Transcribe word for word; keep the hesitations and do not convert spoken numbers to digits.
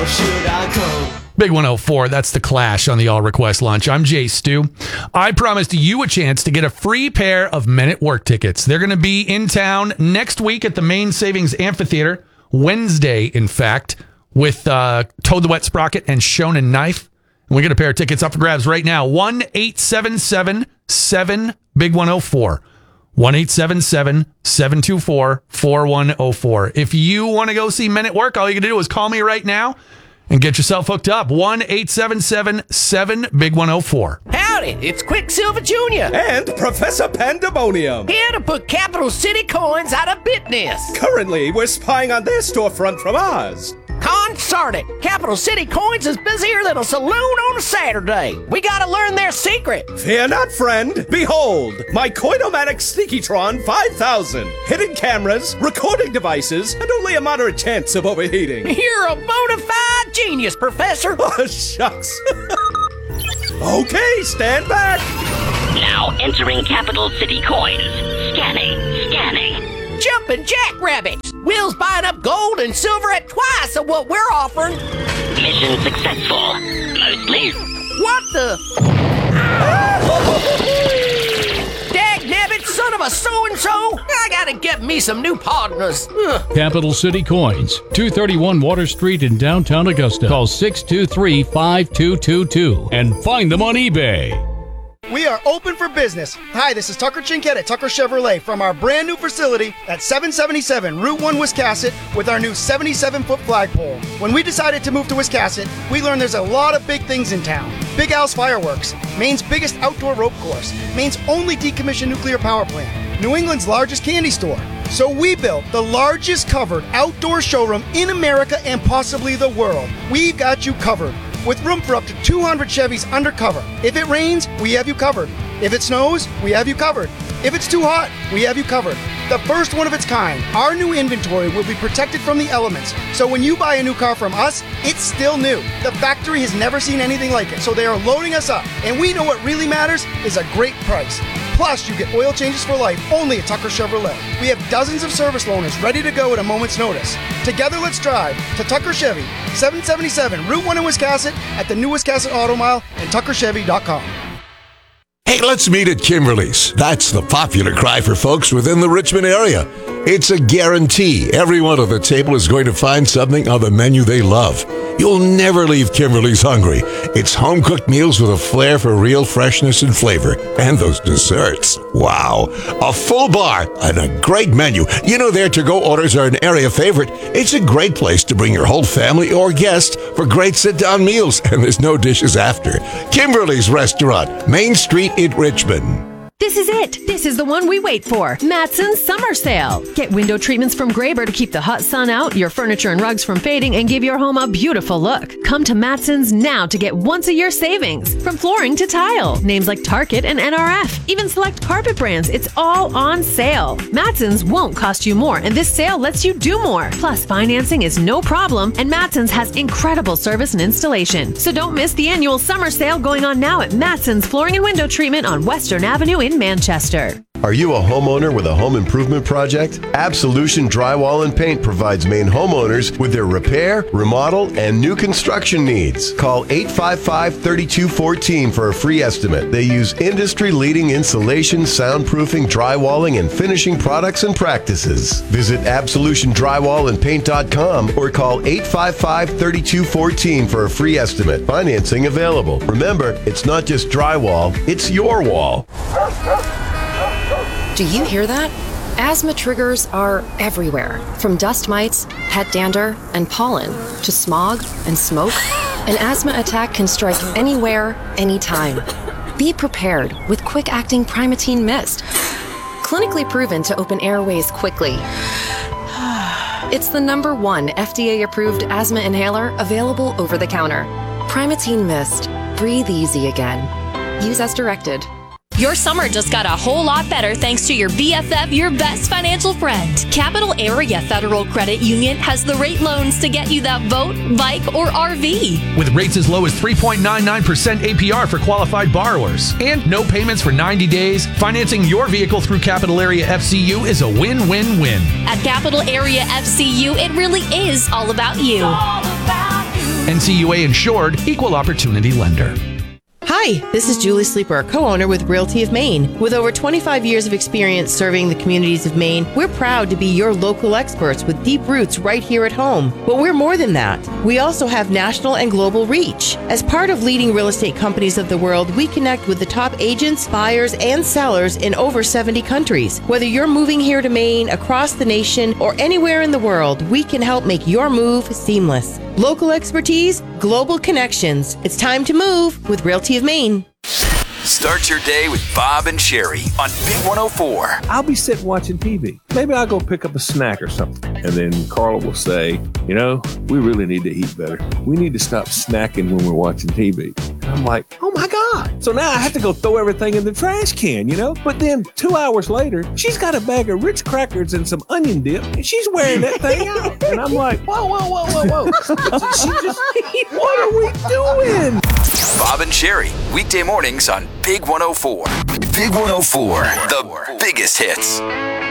should I go? Big one oh four, that's The Clash on the All Request Lunch. I'm Jay Stu. I promised you a chance to get a free pair of Men at Work tickets. They're going to be in town next week at the Main Savings Amphitheater, Wednesday, in fact, with uh, Toad the Wet Sprocket and Shonen Knife. And we get a pair of tickets up for grabs right now. one eight seven seven seven big one oh four. one eight seven seven seven two four four one oh four. If you want to go see Men at Work, all you got to do is call me right now and get yourself hooked up. one eight seven seven seven big one oh four. Howdy, it's Quicksilver Junior And Professor Pandemonium. Here to put Capital City Coins out of business. Currently, we're spying on their storefront from ours. Consort it. Capital City Coins is busier than a saloon on a Saturday. We gotta learn their secret. Fear not, friend. Behold, my Coinomatic Sneakytron five thousand. Hidden cameras, recording devices, and only a moderate chance of overheating. You're a bona fide genius, Professor. Oh, shucks. Okay, stand back. Now entering Capital City Coins. Scanning, scanning. Jumping jackrabbits. Will's buying up gold and silver at twice of what we're offering. Mission successful. Mostly. What the? Dag-nabbit, son of a so-and-so. I gotta get me some new partners. Ugh. Capital City Coins, two thirty-one Water Street in downtown Augusta. Call six two three, five two two two and find them on eBay. We are open for business. Hi, this is Tucker Chinket at Tucker Chevrolet from our brand new facility at seven seventy-seven Route one Wiscasset with our new seventy-seven foot flagpole. When we decided to move to Wiscasset, we learned there's a lot of big things in town. Big Al's Fireworks, Maine's biggest outdoor rope course, Maine's only decommissioned nuclear power plant, New England's largest candy store. So we built the largest covered outdoor showroom in America and possibly the world. We've got you covered, with room for up to two hundred Chevys undercover. If it rains, we have you covered. If it snows, we have you covered. If it's too hot, we have you covered. The first one of its kind, our new inventory will be protected from the elements. So when you buy a new car from us, it's still new. The factory has never seen anything like it, so they are loading us up. And we know what really matters is a great price. Plus, you get oil changes for life only at Tucker Chevrolet. We have dozens of service loaners ready to go at a moment's notice. Together, let's drive to Tucker Chevy, seven seventy-seven Route one in Wiscasset, at the new Wiscasset Auto Mile, and tucker chevy dot com. Hey, let's meet at Kimberly's. That's the popular cry for folks within the Richmond area. It's a guarantee everyone at the table is going to find something on the menu they love. You'll never leave Kimberly's hungry. It's home-cooked meals with a flair for real freshness and flavor. And those desserts. Wow. A full bar and a great menu. You know their to-go orders are an area favorite. It's a great place to bring your whole family or guests for great sit-down meals. And there's no dishes after. Kimberly's Restaurant, Main Street in Richmond. This is it. This is the one we wait for. Matson's Summer Sale. Get window treatments from Graber to keep the hot sun out, your furniture and rugs from fading, and give your home a beautiful look. Come to Matson's now to get once-a-year savings. From flooring to tile. Names like Target and N R F. Even select carpet brands. It's all on sale. Matson's won't cost you more, and this sale lets you do more. Plus, financing is no problem, and Matson's has incredible service and installation. So don't miss the annual summer sale going on now at Matson's Flooring and Window Treatment on Western Avenue in Manchester. Are you a homeowner with a home improvement project? Absolution Drywall and Paint provides Maine homeowners with their repair, remodel, and new construction needs. Call eight five five, three two one four for a free estimate. They use industry-leading insulation, soundproofing, drywalling, and finishing products and practices. Visit absolution drywall and paint dot com or call eight five five, three two one four for a free estimate. Financing available. Remember, it's not just drywall, it's your wall. Do you hear that? Asthma triggers are everywhere, from dust mites, pet dander, and pollen, to smog and smoke. An asthma attack can strike anywhere, anytime. Be prepared with quick-acting Primatene Mist. Clinically proven to open airways quickly. It's the number one F D A-approved asthma inhaler available over the counter. Primatene Mist. Breathe easy again. Use as directed. Your summer just got a whole lot better thanks to your B F F, your best financial friend. Capital Area Federal Credit Union has the rate loans to get you that boat, bike, or R V. With rates as low as three point nine nine percent A P R for qualified borrowers. And no payments for ninety days, financing your vehicle through Capital Area F C U is a win-win-win. At Capital Area F C U, it really is all about you. All about you. N C U A insured, equal opportunity lender. Hi, this is Julie Sleeper, co-owner with Realty of Maine. With over twenty-five years of experience serving the communities of Maine, we're proud to be your local experts with deep roots right here at home. But we're more than that. We also have national and global reach. As part of leading real estate companies of the world, we connect with the top agents, buyers, and sellers in over seventy countries. Whether you're moving here to Maine, across the nation, or anywhere in the world, we can help make your move seamless. Local expertise, global connections. It's time to move with Realty of Maine. Start your day with Bob and Sherry on Big one oh four. I'll be sitting watching T V. Maybe I'll go pick up a snack or something. And then Carla will say, you know, we really need to eat better. We need to stop snacking when we're watching T V. And I'm like, oh my God. So now I have to go throw everything in the trash can, you know? But then two hours later, she's got a bag of Ritz crackers and some onion dip, and she's wearing that thing out. And I'm like, whoa, whoa, whoa, whoa, whoa. She just, what are we doing? Bob and Sherry, weekday mornings on Big one oh four. Big one oh four, the biggest hits.